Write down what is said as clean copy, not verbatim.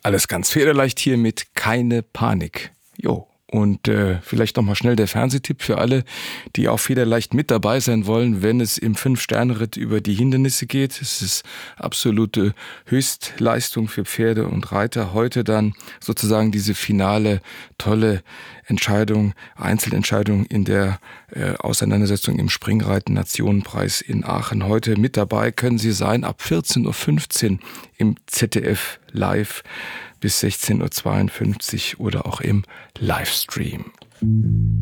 Alles ganz federleicht hier mit Keine Panik. Jo. Und vielleicht nochmal schnell der Fernsehtipp für alle, die auch federleicht mit dabei sein wollen, wenn es im 5-Sterne-Ritt über die Hindernisse geht. Es ist absolute Höchstleistung für Pferde und Reiter. Heute dann sozusagen diese finale, tolle Entscheidung, Einzelentscheidung in der Auseinandersetzung im Springreiten-Nationenpreis in Aachen. Heute mit dabei können Sie sein ab 14.15 Uhr im ZDF live bis 16.52 Uhr oder auch im Livestream.